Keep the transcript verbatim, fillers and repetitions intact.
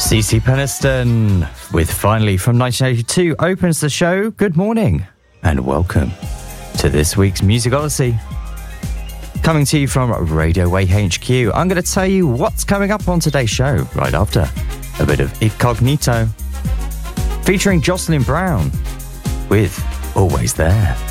CeCe Peniston with Finally from nineteen eighty-two opens the show. Good morning and welcome to this week's Music Odyssey. Coming to you from Radio Way H Q, I'm going to tell you what's coming up on today's show right after a bit of Incognito featuring Jocelyn Brown with Always There.